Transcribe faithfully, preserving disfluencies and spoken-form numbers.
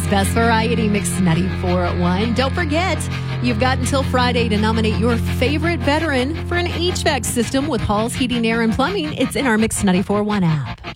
Best Variety Mix ninety-four point one. Don't forget, you've got until Friday to nominate your favorite veteran for an H V A C system with Hall's Heating, Air, and Plumbing. It's in our Mix ninety-four point one app.